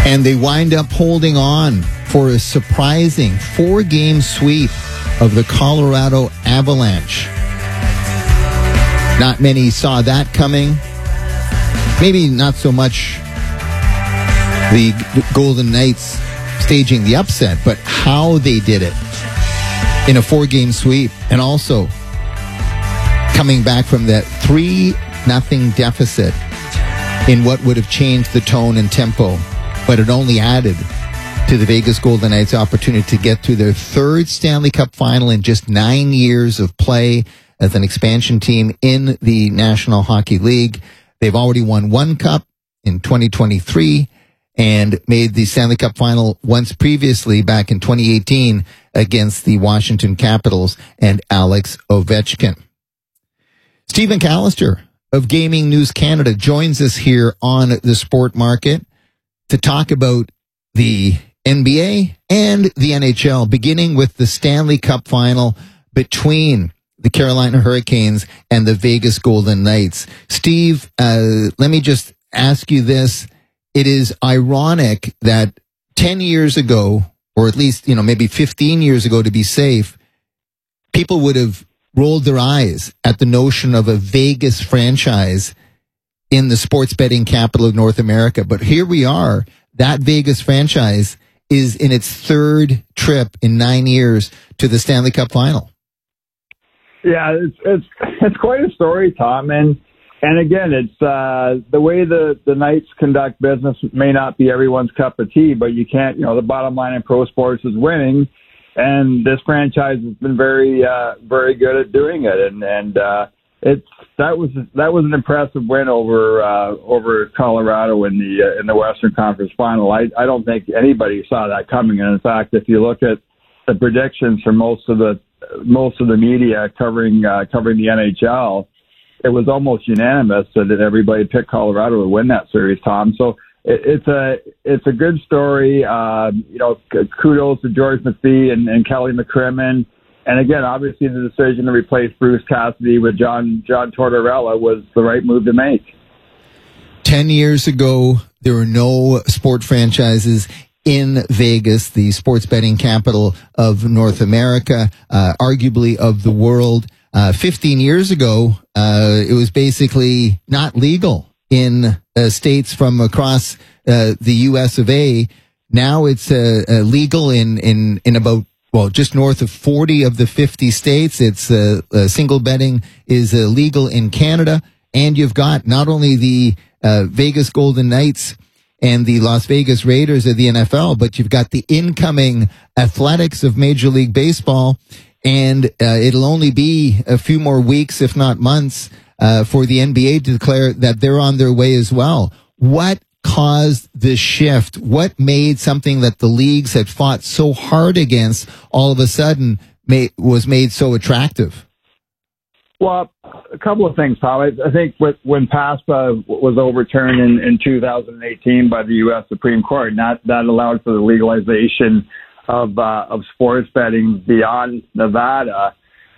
And they wind up holding on for a surprising 4-game sweep of the Colorado Avalanche. Not many saw that coming. Maybe not so much the Golden Knights staging the upset, but how they did it in a 4-game sweep, and also coming back from that 3-0 deficit in what would have changed the tone and tempo, but it only added to the Vegas Golden Knights' opportunity to get to their 3rd Stanley Cup final in just 9 years of play as an expansion team in the National Hockey League. They've already won 1 cup in 2023 and made the Stanley Cup final once previously back in 2018 against the Washington Capitals and Alex Ovechkin. Steve McAllister of Gaming News Canada joins us here on the Sport Market to talk about the NBA and the NHL, beginning with the Stanley Cup final between the Carolina Hurricanes and the Vegas Golden Knights. Steve, let me just ask you this. It is ironic that 10 years ago, or at least, maybe 15 years ago to be safe, people would have rolled their eyes at the notion of a Vegas franchise in the sports betting capital of North America. But here we are. That Vegas franchise is in its 3rd trip in 9 years to the Stanley Cup final. Yeah, it's quite a story, Tom. And again, it's the way the Knights conduct business may not be everyone's cup of tea, but you can't, the bottom line in pro sports is winning. And this franchise has been very good at doing it. And that was an impressive win over Colorado in the Western Conference Final. I don't think anybody saw that coming. And in fact, if you look at the predictions from most of the media covering the NHL, it was almost unanimous that everybody picked Colorado to win that series, Tom. So it's a good story. Kudos to George McPhee and Kelly McCrimmon. And again, obviously the decision to replace Bruce Cassidy with John Tortorella was the right move to make. 10 years ago, there were no sport franchises in Vegas, the sports betting capital of North America, arguably of the world. 15 years ago, it was basically not legal in states from across the U.S. of A. Now it's legal in about, just north of 40 of the 50 states. It's single betting is legal in Canada. And you've got not only the Vegas Golden Knights and the Las Vegas Raiders of the NFL, but you've got the incoming Athletics of Major League Baseball. And it'll only be a few more weeks, if not months, for the NBA to declare that they're on their way as well. What caused this shift? What made something that the leagues had fought so hard against all of a sudden was made so attractive? Well, a couple of things, Tom. I think when PASPA was overturned in 2018 by the U.S. Supreme Court, that allowed for the legalization of sports betting beyond Nevada,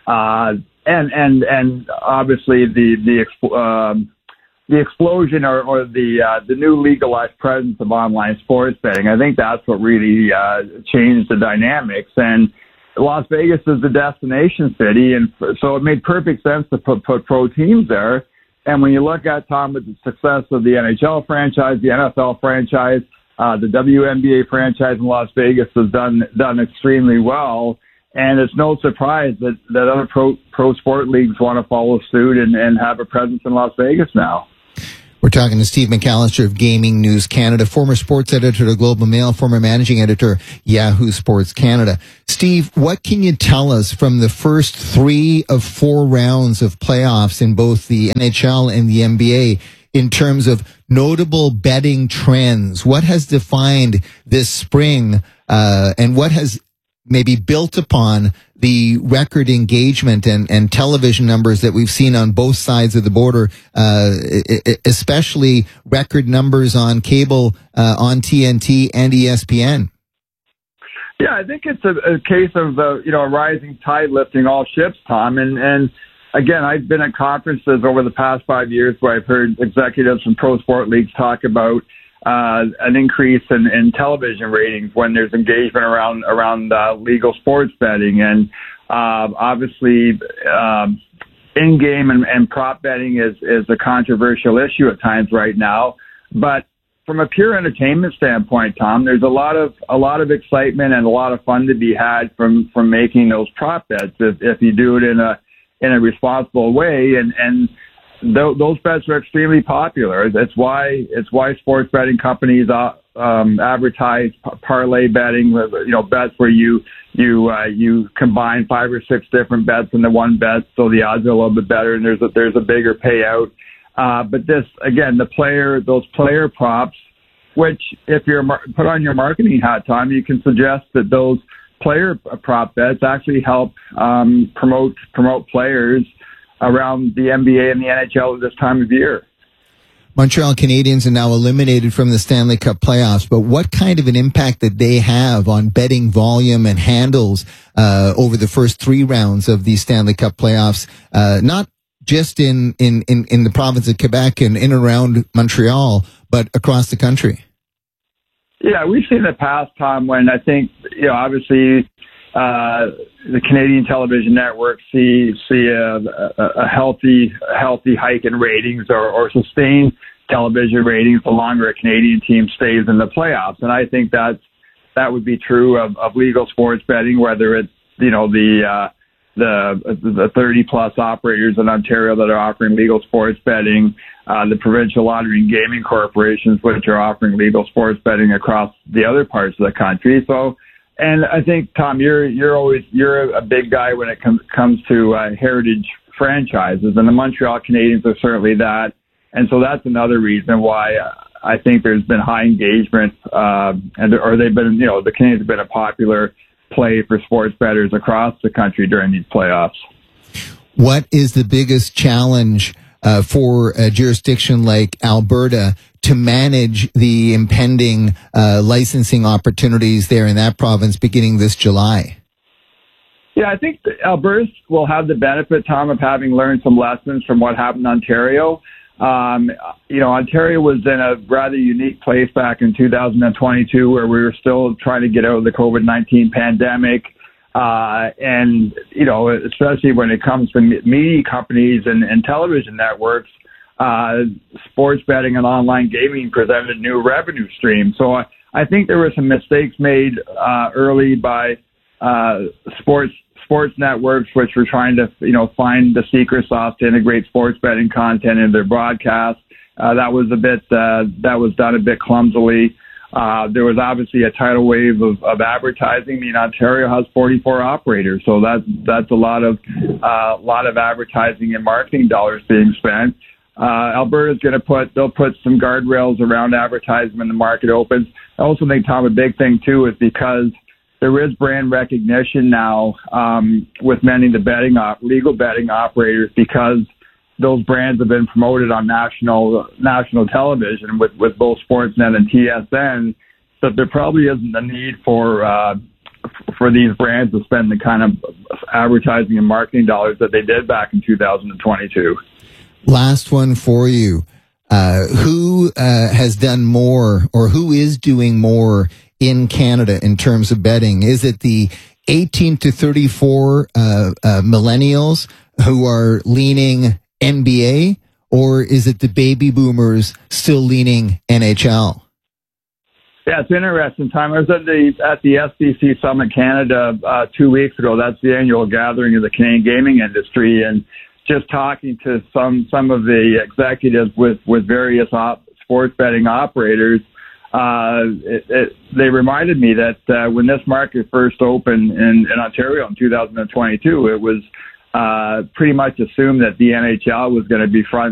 and obviously the explosion or the new legalized presence of online sports betting. I think that's what really changed the dynamics. And Las Vegas is the destination city, and so it made perfect sense to put pro teams there. And when you look at, Tom, with the success of the NHL franchise, the NFL franchise, the WNBA franchise in Las Vegas has done extremely well. And it's no surprise that other pro sport leagues want to follow suit and have a presence in Las Vegas now. We're talking to Steve McAllister of Gaming News Canada, former sports editor to Globe and Mail, former managing editor, Yahoo Sports Canada. Steve, what can you tell us from the first 3 of 4 rounds of playoffs in both the NHL and the NBA in terms of notable betting trends? What has defined this spring, and what has maybe built upon the record engagement and television numbers that we've seen on both sides of the border, especially record numbers on cable, on TNT and ESPN? Yeah, I think it's a case of a rising tide lifting all ships, Tom. And again, I've been at conferences over the past 5 years where I've heard executives from pro sport leagues talk about an increase in television ratings when there's engagement around legal sports betting, and obviously in-game and prop betting is a controversial issue at times right now. But from a pure entertainment standpoint, Tom, there's a lot of excitement and a lot of fun to be had from making those prop bets if you do it in a responsible way, and those bets are extremely popular. It's why sports betting companies advertise parlay betting, bets where you combine 5 or 6 different bets into one bet, so the odds are a little bit better, and there's a bigger payout. But this, again, those player props, which if you're put on your marketing hat, Tom, you can suggest that those player prop bets actually help promote players around the NBA and the NHL at this time of year. Montreal Canadiens are now eliminated from the Stanley Cup playoffs, but what kind of an impact did they have on betting volume and handles over the first 3 rounds of the Stanley Cup playoffs? Not just in the province of Quebec and in and around Montreal, but across the country. Yeah, we've seen the past, Tom, when I think, obviously the Canadian television networks see a healthy hike in ratings or sustained television ratings the longer a Canadian team stays in the playoffs. And I think that would be true of legal sports betting, whether it's, the 30 plus operators in Ontario that are offering legal sports betting, the provincial lottery and gaming corporations, which are offering legal sports betting across the other parts of the country. So, and I think, Tom, you're a big guy when it comes to heritage franchises, and the Montreal Canadiens are certainly that. And so that's another reason why I think there's been high engagement, they've been, the Canadiens have been a popular play for sports bettors across the country during these playoffs. What is the biggest challenge for a jurisdiction like Alberta to manage the impending licensing opportunities there in that province beginning this July? Yeah, I think Alberta will have the benefit, Tom, of having learned some lessons from what happened in Ontario. Ontario was in a rather unique place back in 2022 where we were still trying to get out of the COVID-19 pandemic. And especially when it comes to media companies and television networks, sports betting and online gaming presented a new revenue stream. So I think there were some mistakes made early by sports networks, which were trying to find the secret sauce to integrate sports betting content in their broadcast. That was done a bit clumsily. There was obviously a tidal wave of advertising. I mean, Ontario has 44 operators, so that's a lot of advertising and marketing dollars being spent. Alberta's they'll put some guardrails around advertising when the market opens. I also think, Tom, a big thing too is because there is brand recognition now with many of the legal betting operators, because those brands have been promoted on national television with both Sportsnet and TSN, that there probably isn't a need for these brands to spend the kind of advertising and marketing dollars that they did back in 2022. Last one for you. Who has done more, or who is doing more in Canada in terms of betting? Is it the 18 to 34 millennials who are leaning NBA, or is it the baby boomers still leaning NHL? Yeah, it's interesting, Tom. I was at the SBC Summit Canada 2 weeks ago. That's the annual gathering of the Canadian gaming industry, and just talking to some of the executives with various sports betting operators, they reminded me that when this market first opened in Ontario in 2022, it was pretty much assumed that the NHL was going to be front